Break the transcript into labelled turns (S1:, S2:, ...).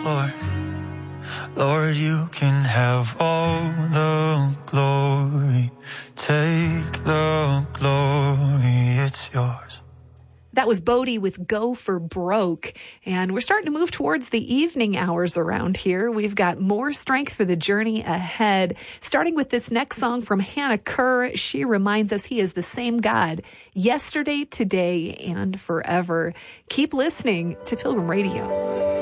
S1: Lord. Lord, you can have all the glory. Take the glory, it's yours.
S2: That was Bodie with Go for Broke. And we're starting to move towards the evening hours around here. We've got more strength for the journey ahead. Starting with this next song from Hannah Kerr. She reminds us he is the same God yesterday, today, and forever. Keep listening to Pilgrim Radio.